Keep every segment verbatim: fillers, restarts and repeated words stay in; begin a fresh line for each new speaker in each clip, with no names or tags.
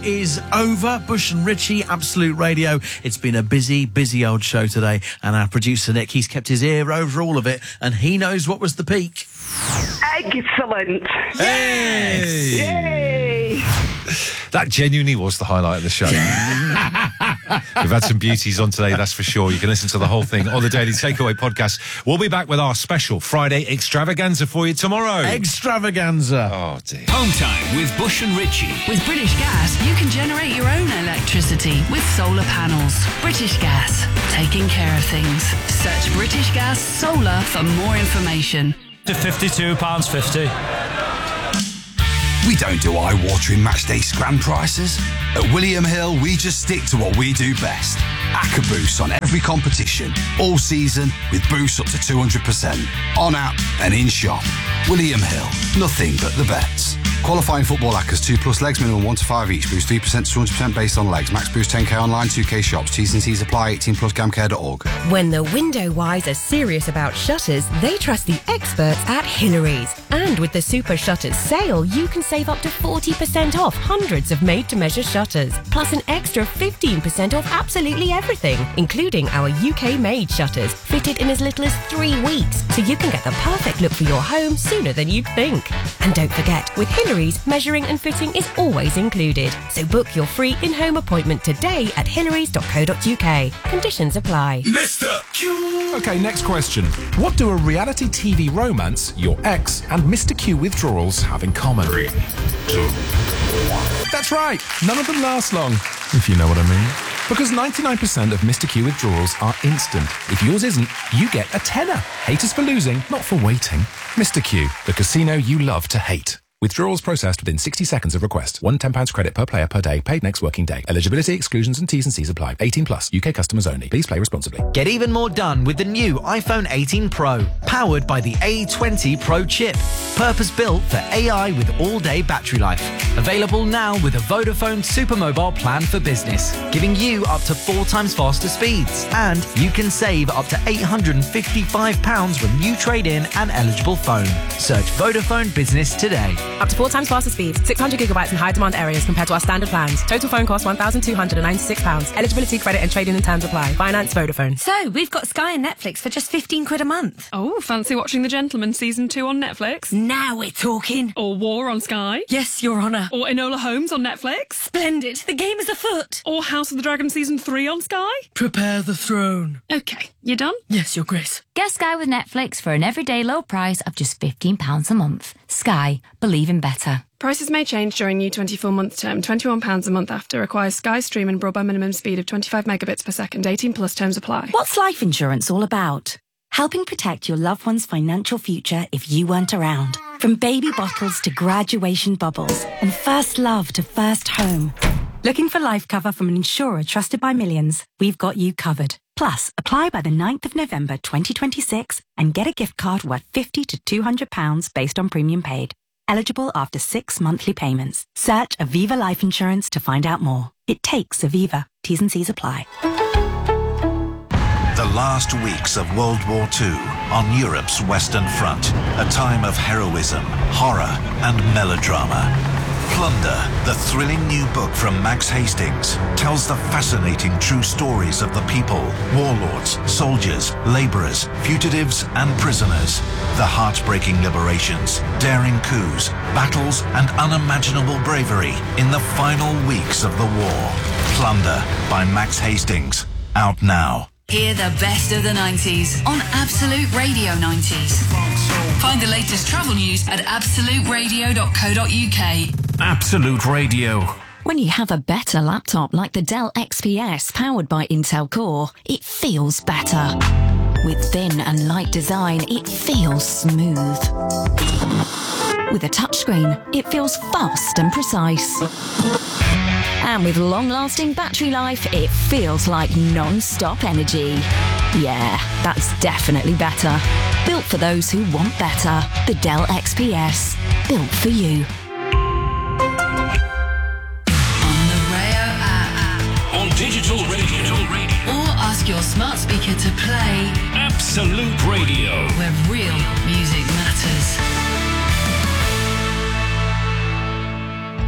is over. Bush and Richie, Absolute Radio. It's been a busy, busy old show today, and our producer Nick, he's kept his ear over all of it, and he knows what was the peak.
Excellent.
Hey!
Yay!
That genuinely was the highlight of the show. We've had some beauties on today, that's for sure. You can listen to the whole thing on the Daily Takeaway podcast. We'll be back with our special Friday extravaganza for you tomorrow.
Extravaganza.
Oh, dear.
Home time with Bush and Richie.
With British Gas, you can generate your own electricity with solar panels. British Gas, taking care of things. Search British Gas Solar for more information.
To fifty-two pounds fifty.
We don't do eye-watering matchday scram prices. At William Hill, we just stick to what we do best. Acca boosts on every competition, all season, with boosts up to two hundred percent. On app and in shop. William Hill, nothing but the bets. Qualifying football Accas, two plus legs, minimum one to five each. Boost three percent to two hundred percent based on legs. Max boost ten K online, two K shops. T's and C's apply, eighteen plus gamcare dot org.
When the window wise are serious about shutters, they trust the experts at Hillary's. And with the Super Shutters sale, you can save up to forty percent off hundreds of made-to-measure shutters. Plus an extra fifteen percent off absolutely everything, including our U K-made shutters, fitted in as little as three weeks. So you can get the perfect look for your home sooner than you'd think. And don't forget, with Hillary's, measuring and fitting is always included. So book your free in-home appointment today at hillarys dot co dot uk. Conditions apply.
Mister Q! Okay, next question. What do a reality T V romance, your ex, and Mister Q withdrawals have in common? Three, two, one. That's right. None of them last long, if you know what I mean. Because ninety-nine percent of Mister Q withdrawals are instant. If yours isn't, you get a tenner. Hate us for losing, not for waiting. Mister Q, the casino you love to hate. Withdrawals processed within sixty seconds of request. One ten pounds credit per player per day, paid next working day. Eligibility, exclusions and T's and C's apply. eighteen plus, U K customers only. Please play responsibly.
Get even more done with the new iPhone eighteen Pro, powered by the A twenty Pro chip. Purpose-built for A I with all-day battery life. Available now with a Vodafone Supermobile plan for business, giving you up to four times faster speeds. And you can save up to eight hundred fifty-five pounds when you trade in an eligible phone. Search Vodafone Business today.
Up to four times faster speeds, six hundred gigabytes in high demand areas compared to our standard plans. Total phone cost one thousand two hundred ninety-six pounds. Eligibility, credit and trading and terms apply. Finance Vodafone.
So, we've got Sky and Netflix for just fifteen quid a month.
Oh, fancy watching The Gentleman season two on Netflix?
Now we're talking.
Or War on Sky?
Yes, Your Honour.
Or Enola Holmes on Netflix?
Splendid. The game is afoot.
Or House of the Dragon season three on Sky?
Prepare the throne.
Okay, you done?
Yes, Your Grace.
Get Sky with Netflix for an everyday low price of just fifteen pounds a month. Sky, believe in better.
Prices may change during new twenty-four month term. twenty-one pounds a month after. Requires Sky Stream and broadband minimum speed of twenty-five megabits per second. eighteen plus terms apply.
What's life insurance all about? Helping protect your loved one's financial future if you weren't around. From baby bottles to graduation bubbles and first love to first home. Looking for life cover from an insurer trusted by millions? We've got you covered. Plus, apply by the ninth of November twenty twenty-six and get a gift card worth fifty to two hundred pounds based on premium paid. Eligible after six monthly payments. Search Aviva Life Insurance to find out more. It takes Aviva. T's and C's apply.
The last weeks of World War Two on Europe's Western Front. A time of heroism, horror and melodrama. Plunder, the thrilling new book from Max Hastings, tells the fascinating true stories of the people, warlords, soldiers, labourers, fugitives and prisoners. The heartbreaking liberations, daring coups, battles and unimaginable bravery in the final weeks of the war. Plunder by Max Hastings. Out now.
Hear the best of the nineties on Absolute Radio nineties. Find the latest travel news at absolute radio dot co dot uk.
Absolute Radio.
When you have a better laptop like the Dell X P S powered by Intel Core, it feels better. With thin and light design, it feels smooth. With a touchscreen, it feels fast and precise. And with long-lasting battery life, it feels like non-stop energy. Yeah, that's definitely better. Built for those who want better. The Dell X P S. Built for you.
On digital radio.
Or ask your smart speaker to play
Absolute Radio.
Where real music matters.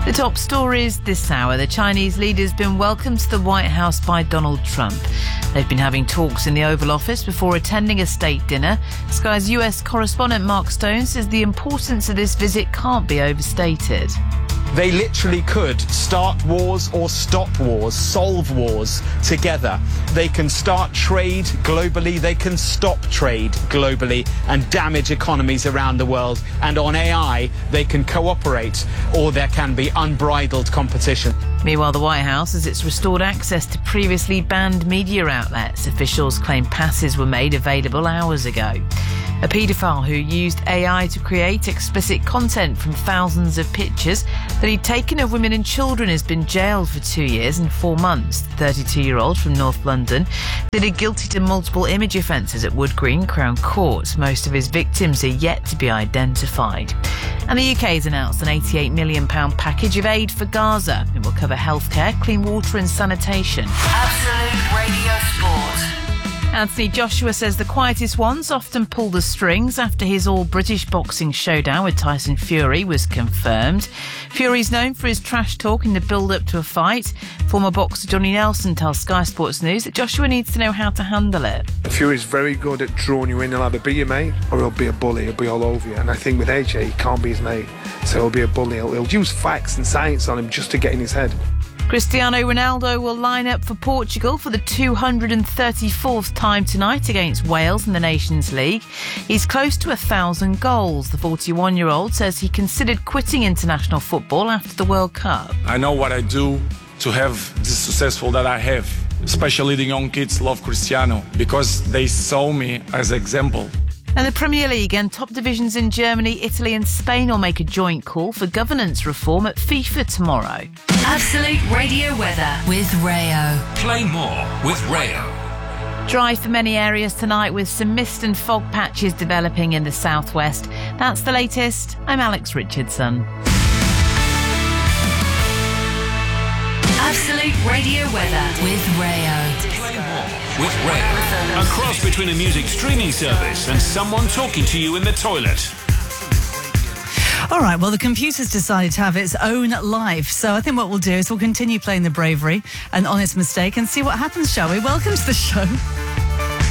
The top stories this hour. The Chinese leader's been welcomed to the White House by Donald Trump. They've been having talks in the Oval Office before attending a state dinner. Sky's U S correspondent Mark Stone says the importance of this visit can't be overstated.
They literally could start wars or stop wars, solve wars together. They can start trade globally, they can stop trade globally and damage economies around the world. And on A I, they can cooperate, or there can be unbridled competition.
Meanwhile, the White House says it's restored access to previously banned media outlets. Officials claim passes were made available hours ago. A paedophile who used A I to create explicit content from thousands of pictures that he'd taken of women and children has been jailed for two years and four months. The thirty-two-year-old from North London pleaded guilty to multiple image offences at Wood Green Crown Court. Most of his victims are yet to be identified. And the U K has announced an eighty-eight million pounds package of aid for Gaza. It will cover healthcare, clean water and sanitation.
Absolute Radio Sport.
Anthony Joshua says the quietest ones often pull the strings after his all-British boxing showdown with Tyson Fury was confirmed. Fury's known for his trash talk in the build-up to a fight. Former boxer Johnny Nelson tells Sky Sports News that Joshua needs to know how to handle it.
Fury's very good at drawing you in. He'll either be your mate or he'll be a bully. He'll be all over you. And I think with A J, he can't be his mate. So he'll be a bully. He'll, he'll use facts and science on him just to get in his head.
Cristiano Ronaldo will line up for Portugal for the two hundred thirty-fourth time tonight against Wales in the Nations League. He's close to a thousand goals. The forty-one-year-old says he considered quitting international football after the World Cup.
I know what I do to have this successful that I have. Especially the young kids love Cristiano because they saw me as an example.
And the Premier League and top divisions in Germany, Italy and Spain will make a joint call for governance reform at FIFA tomorrow.
Absolute Radio Weather with Rayo.
Play more with Rayo.
Dry for many areas tonight with some mist and fog patches developing in the southwest. That's the latest. I'm Alex Richardson.
Absolute Radio Weather with Rayo.
With Rayo. A cross between a music streaming service and someone talking to you in the toilet.
All right, well, the computer's decided to have its own life. So I think what we'll do is we'll continue playing the bravery and honest mistake and see what happens, shall we? Welcome to the show.